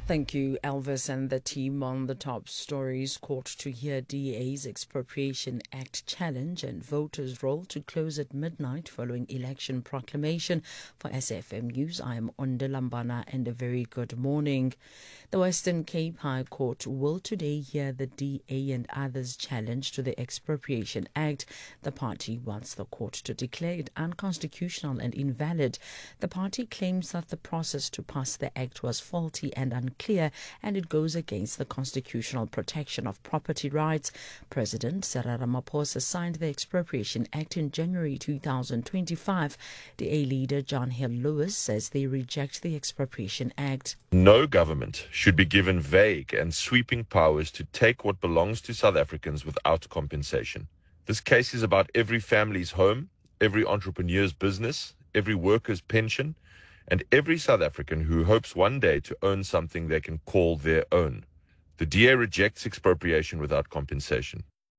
Thank you, Elvis and the team. On the top stories, court to hear DA's Expropriation Act challenge and voters' roll to close at midnight following election proclamation. For SFM News, I am Onde Lambana and a very good morning. The Western Cape High Court will today hear the DA and others' challenge to the Expropriation Act. The party wants the court to declare it unconstitutional and invalid. The party claims that the process to pass the act was faulty and unclear, and it goes against the constitutional protection of property rights. President Cyril Ramaphosa signed the Expropriation Act in January 2025. DA leader John Hill Lewis says they reject the Expropriation Act. No government should be given vague and sweeping powers to take what belongs to South Africans without compensation. This case is about every family's home, every entrepreneur's business, every worker's pension, and every South African who hopes one day to own something they can call their own. The DA rejects expropriation without compensation.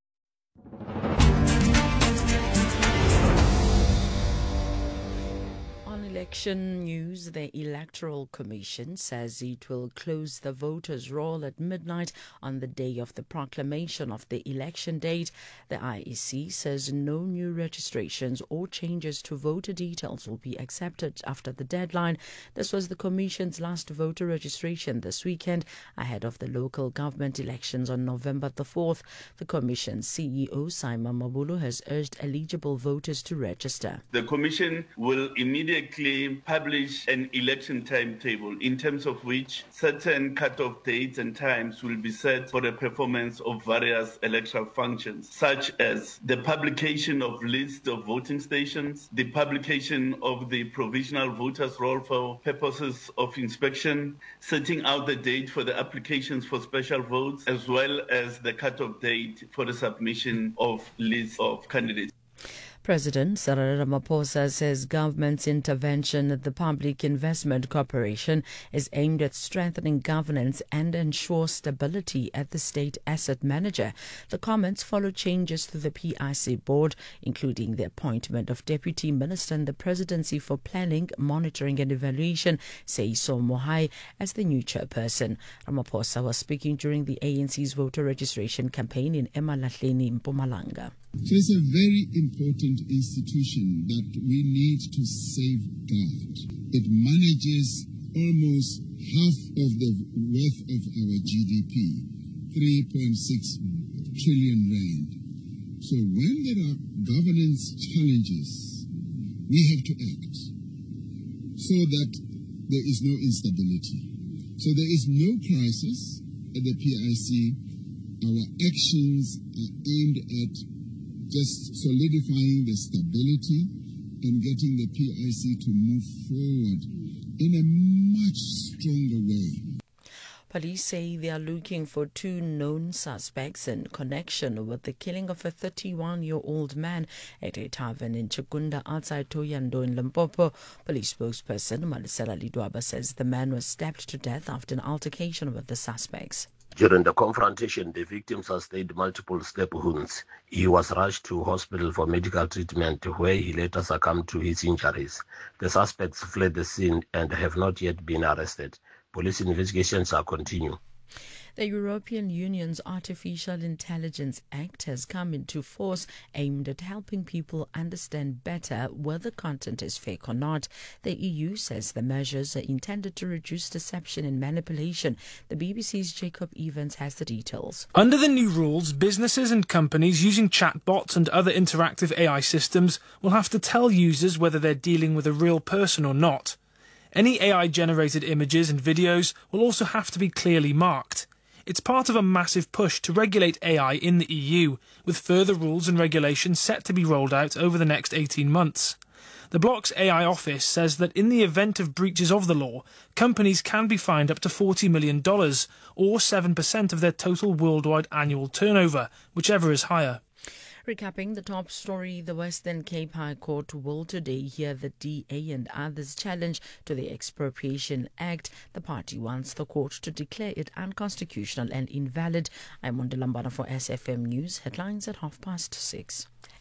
Election news. The Electoral Commission says it will close the voters' roll at midnight on the day of the proclamation of the election date. The IEC says no new registrations or changes to voter details will be accepted after the deadline. This was the Commission's last voter registration this weekend ahead of the local government elections on November the 4th. The Commission's CEO, Simon Mabulu, has urged eligible voters to register. The Commission will immediately publish an election timetable in terms of which certain cut-off dates and times will be set for the performance of various electoral functions, such as the publication of lists of voting stations, the publication of the provisional voters' roll for purposes of inspection, setting out the date for the applications for special votes, as well as the cut-off date for the submission of lists of candidates. President Cyril Ramaphosa says government's intervention at the Public Investment Corporation is aimed at strengthening governance and ensure stability at the state asset manager. The comments follow changes to the PIC board, including the appointment of Deputy Minister in the Presidency for Planning, Monitoring and Evaluation, Seiso Mohai, as the new chairperson. Ramaphosa was speaking during the ANC's voter registration campaign in Emalahleni, Mpumalanga. So it's a very important institution that we need to safeguard. It manages almost half of the worth of our GDP, 3.6 trillion rand. So when there are governance challenges, we have to act so that there is no instability. So there is no crisis at the PIC. Our actions are aimed at just solidifying the stability and getting the PIC to move forward in a much stronger way. Police say they are looking for two known suspects in connection with the killing of a 31-year-old man at a tavern in Chikunda outside Thohoyandou in Limpopo. Police spokesperson Malisela Lidwaba says the man was stabbed to death after an altercation with the suspects. During the confrontation, the victim sustained multiple stab wounds. He was rushed to hospital for medical treatment, where he later succumbed to his injuries. The suspects fled the scene and have not yet been arrested. Police investigations are continuing. The European Union's Artificial Intelligence Act has come into force, aimed at helping people understand better whether content is fake or not. The EU says the measures are intended to reduce deception and manipulation. The BBC's Jacob Evans has the details. Under the new rules, businesses and companies using chatbots and other interactive AI systems will have to tell users whether they're dealing with a real person or not. Any AI-generated images and videos will also have to be clearly marked. It's part of a massive push to regulate AI in the EU, with further rules and regulations set to be rolled out over the next 18 months. The bloc's AI office says that in the event of breaches of the law, companies can be fined up to $40 million, or 7% of their total worldwide annual turnover, whichever is higher. Recapping the top story, the Western Cape High Court will today hear the DA and others' challenge to the Expropriation Act. The party wants the court to declare it unconstitutional and invalid. I'm Onde Lambana for SFM News. Headlines at 6:30.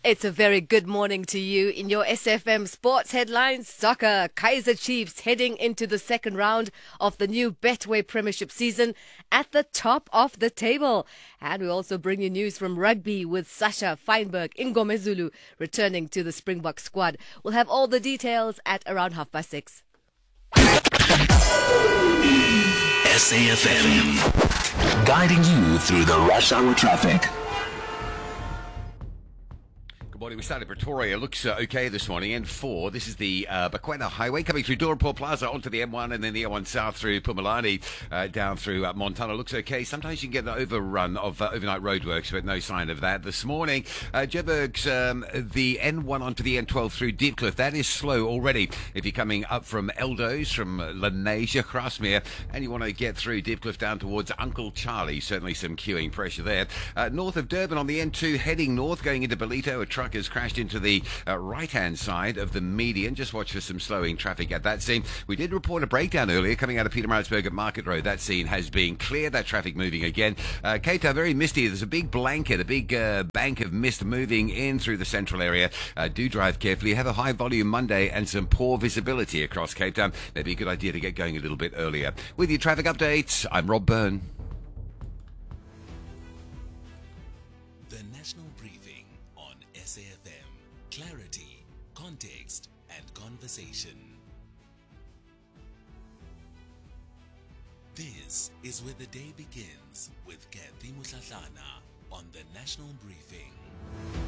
It's a very good morning to you. In your SFM sports headlines, soccer, Kaizer Chiefs heading into the second round of the new Betway Premiership season at the top of the table. And we also bring you news from rugby with Sasha Feinberg, Ingomezulu, returning to the Springbok squad. We'll have all the details at around 6:30. SAFM, guiding you through the rush hour traffic. Good morning. We started Pretoria. Looks okay this morning. N4. This is the Bakwena Highway coming through Dorport Plaza onto the M1 and then the M1 South through Pumalani down through Montana. Looks okay. Sometimes you can get the overrun of overnight roadworks, but no sign of that this morning. Joburg's the N1 onto the N12 through Diepkloof. That is slow already. If you're coming up from Eldos, from Lenasia, Grasmere, and you want to get through Diepkloof down towards Uncle Charlie, certainly some queuing pressure there. North of Durban on the N2 heading north, going into Belito, a truck has crashed into the right-hand side of the median. Just watch for some slowing traffic at that scene. We did report a breakdown earlier coming out of Pietermaritzburg at Market Road. That scene has been cleared. That traffic moving again. Cape Town, very misty. There's a big blanket, a big bank of mist moving in through the central area. Do drive carefully. Have a high volume Monday and some poor visibility across Cape Town. Maybe a good idea to get going a little bit earlier. With your traffic updates, I'm Rob Byrne. The National Briefing on SAFM. Clarity, context, and conversation. This is where the day begins with Kathy Mutlatlana on the National Briefing.